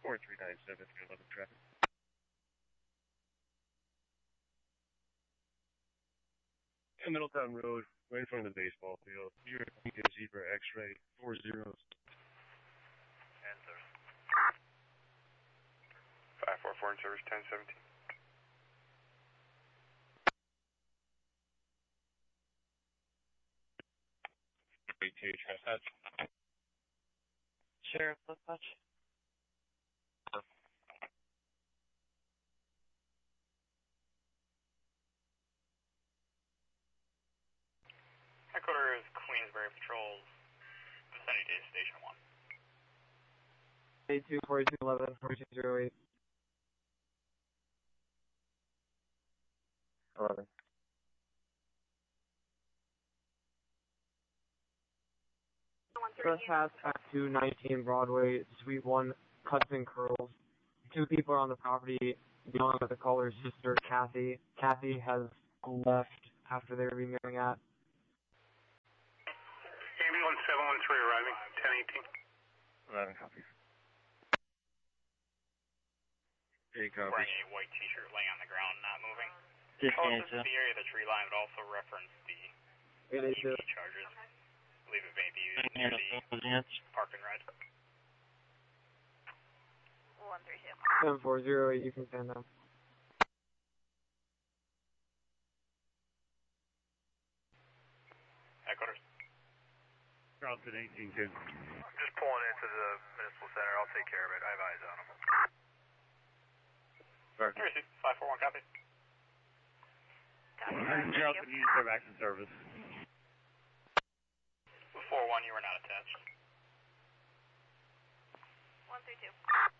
4397 311 traffic. In Middletown Road, right in front of the baseball field. You're Lincoln Zebra X-ray 40. Answer. 544 in service 1017. Dispatch. Sheriff, dispatch. Headquarters, Queensbury Patrols, vicinity to Station 1. 82 4211 4208. 11. Trespass at 219 Broadway, Suite 1, cuts and curls. 2 people are on the property dealing with the caller's sister, Kathy. Kathy has left after they were being at. Ambulance 713 arriving, 1018. 11 copies. 8 copies. Wearing a white t-shirt laying on the ground, not moving. Just Closest to the area of the tree line would also reference the ED charges. I believe it may be used near the park and ride. 132. 7408, you can stand down. Headquarters. Charleston 1810. I'm just pulling into the municipal center. I'll take care of it. I have eyes on him. Received. 541 copy. Charleston Unit for Action Service. 41, you were not attached. 132.